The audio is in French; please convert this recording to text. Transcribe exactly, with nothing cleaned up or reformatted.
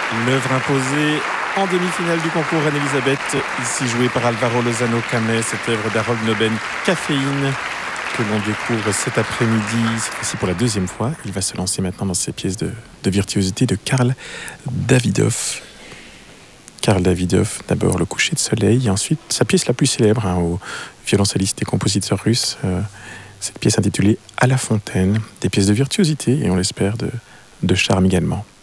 L'œuvre imposée en demi-finale du concours Anne-Elisabeth, ici jouée par Alvaro Lozano Camé, cette œuvre d'Harold Noben, Caféine, que l'on découvre cet après-midi, cette fois-ci pour la deuxième fois. Il va se lancer maintenant dans ses pièces de, de virtuosité de Karl Davidoff. Karl Davidoff, d'abord Le coucher de soleil, et ensuite sa pièce la plus célèbre, hein, au violoncelliste et compositeur russe, euh, cette pièce intitulée À la fontaine, des pièces de virtuosité, et on l'espère de, de charme également.